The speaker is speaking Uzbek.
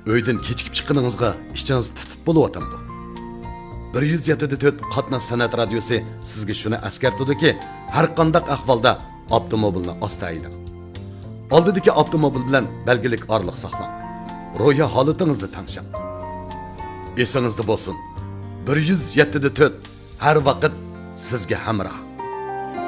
Öydən keçib chiqqaningizga ichingiz titib bo'layotdi. 107.4 qatnash san'at radiosi sizga shuni eskartadiki, har qanday ahvolda avtomobilni asta haydang. Oldidagi avtomobil bilan belgilik orliq saqlang. Ro'ya holatingizni tanishing. Esingizda bo'lsin. 107.4 har vaqt sizga hamroh.